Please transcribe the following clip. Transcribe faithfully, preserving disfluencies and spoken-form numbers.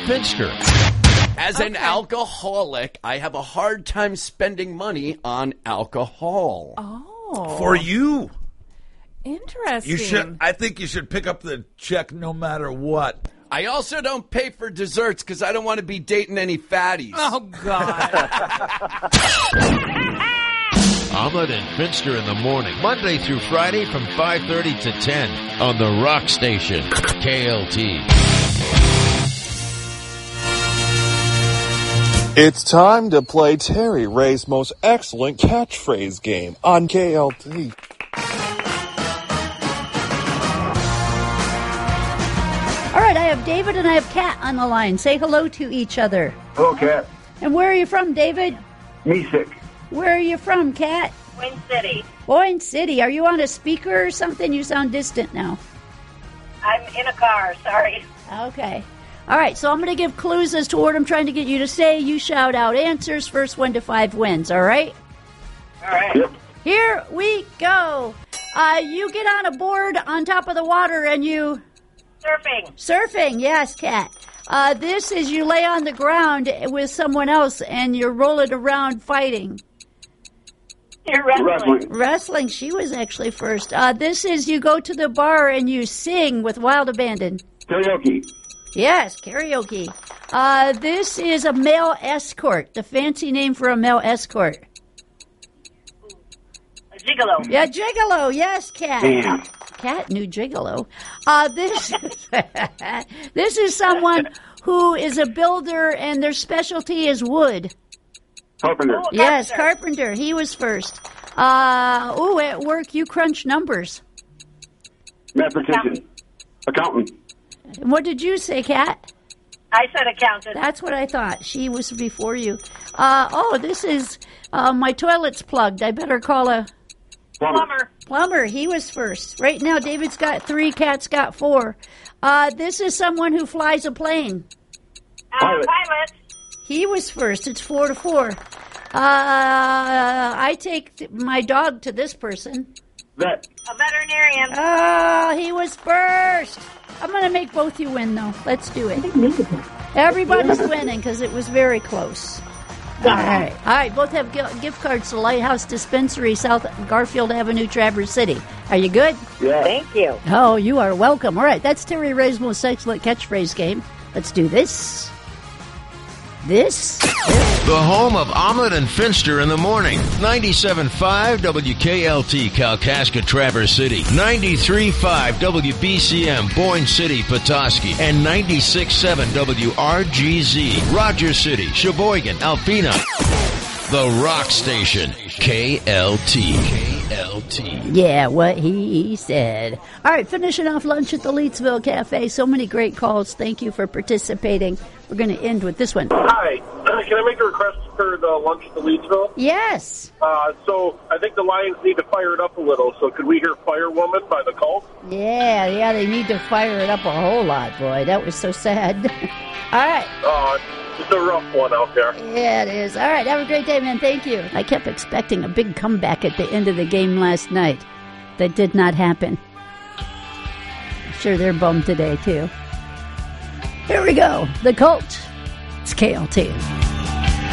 Finster. As Okay. an alcoholic, I have a hard time spending money on alcohol. Oh. For you. Interesting. You should. I think you should pick up the check no matter what. I also don't pay for desserts because I don't want to be dating any fatties. Oh, God. Omelet and Finster in the morning, Monday through Friday from five thirty to ten on the Rock Station, K L T. It's time to play Terry Ray's most excellent catchphrase game on K L T. All right, I have David and I have Kat on the line. Say hello to each other. Hello, Kat. And where are you from, David? Me sick. Where are you from, Kat? Wayne City. Boyne City. Are you on a speaker or something? You sound distant now. I'm in a car, sorry. Okay. All right, so I'm going to give clues as to what I'm trying to get you to say. You shout out answers. First one to five wins, all right? All right. Yep. Here we go. Uh, you get on a board on top of the water and you... Surfing. Surfing, yes, Kat. Uh, this is you lay on the ground with someone else and you're rolling around fighting. You're wrestling. Wrestling. Wrestling, she was actually first. Uh, this is you go to the bar and you sing with Wild Abandon. Karaoke. Yes, karaoke. Uh, this is a male escort, the fancy name for a male escort. A gigolo. Yeah, gigolo, yes, Kat. Damn. Cat knew gigolo. Uh, this, this is someone who is a builder and their specialty is wood. Carpenter. Oh, Yes, carpenter. carpenter. He was first. Uh, ooh, at work you crunch numbers. Mathematician. Accountant. What did you say, Kat? I said accountant. That's what I thought. She was before you. Uh, oh, this is uh, my toilet's plugged. I better call a Plumber. Plumber. plumber. He was first. Right now, David's got three. Kat's got four. Uh, this is someone who flies a plane. Uh, Pilot. pilot. He was first. It's four to four. Uh, I take th- my dog to this person. Vet. A veterinarian. Oh, he was first. I'm going to make both you win, though. Let's do it. Everybody's winning because it was very close. All right. All right. Both have gi- gift cards to Lighthouse Dispensary, South Garfield Avenue, Traverse City. Are you good? Yeah. Thank you. Oh, you are welcome. All right. That's Terry Ray's most excellent catchphrase game. Let's do this. This. The home of Omelet and Finster in the morning. ninety-seven point five W K L T, Kalkaska, Traverse City. ninety-three point five W B C M, Boyne City, Petoskey. And ninety-six point seven W R G Z, Rogers City, Sheboygan, Alpena. The Rock Station, K L T. K L T. Yeah, what he said. All right, finishing off lunch at the Leetsville Cafe. So many great calls. Thank you for participating. We're going to end with this one. Hi. Can I make a request for the lunch at the Leedsville? Yes. Uh, so I think the Lions need to fire it up a little. So could we hear Firewoman by the Cult? Yeah, yeah, they need to fire it up a whole lot, boy. That was so sad. All right. Uh, it's a rough one out there. Yeah, it is. All right, have a great day, man. Thank you. I kept expecting a big comeback at the end of the game last night. That did not happen. I'm sure they're bummed today, too. Here we go. The Cult. It's K L T.